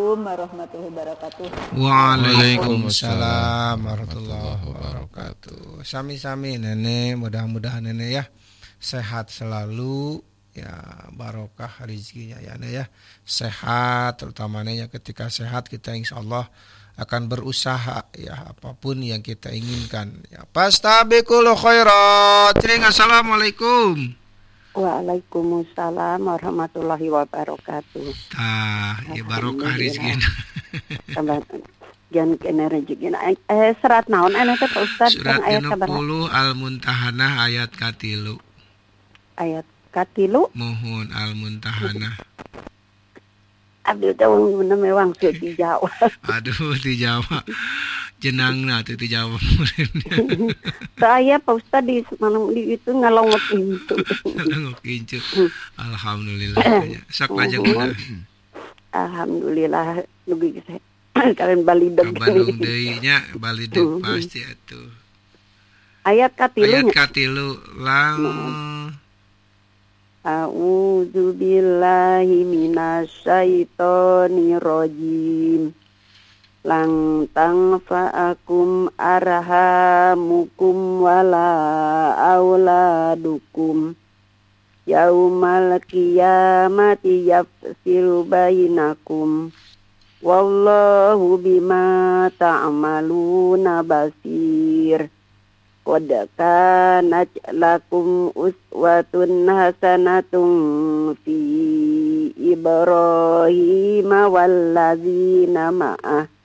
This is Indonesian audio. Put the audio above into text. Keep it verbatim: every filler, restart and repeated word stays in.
Assalamualaikum warahmatullahi wabarakatuh. Waalaikumsalam warahmatullahi wabarakatuh. Sami-sami Nenek, mudah-mudahan Nenek ya sehat selalu, ya barokah rezekinya ya Nenek ya. Sehat, terutama Nenek ketika sehat kita insya Allah akan berusaha ya apapun yang kita inginkan. Ya, fastabiqul khairat. Assalamualaikum. Waalaikumsalam warahmatullahi wabarakatuh. Ah, ya barokah rezekinya. Jangan kena rezeki. Eh surat naon anu teh Pak Ustaz? Surat enam puluh Al-Muntahanah ayat katilu. Ayat katilu. Mohon Al-Muntahanah. Abdi teh wong mewang teu dijawab. Aduh dijawab. Jenangna teu dijawab. Saya Pak Ustaz di malam di itu ngalongok pintu. Ngalongok pintu. Alhamdulillah. Sok lajeng udah. Alhamdulillah dugi saya. Kalian balideg. Bandung deui nya balideg pasti atuh. Ayat katilu. Ayat katilu lang. A'udzu billahi minasyaitonir rajim. Lang tanfa'akum arhamukum wala auladukum yaumal qiyamati yafsilu bainakum wallahu bima ta'maluna basir. Qad kanat lakum uswatun hasanatun fi Ibrahim walladzina ma'ah